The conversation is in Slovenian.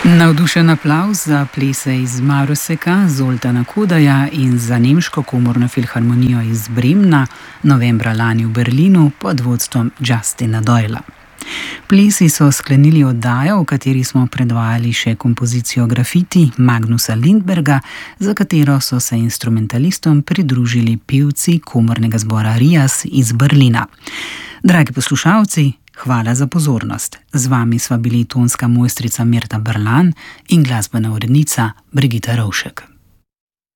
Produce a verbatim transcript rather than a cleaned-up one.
Navdušen aplavz za plese iz Maroseka, Zoltana Kodaja in za nemško komorno filharmonijo iz Bremna novembra lani v Berlinu pod vodstvom Justina Doyla. Plesi so sklenili oddajo, v kateri smo predvajali še kompozicijo Grafiti Magnusa Lindberga, za katero so se instrumentalistom pridružili pevci komornega zbora Rias iz Berlina. Dragi poslušalci, hvala za pozornost. Z vami sva bili tonska mojstrica Mirta Brlan in glasbena urednica Brigita Rovšek.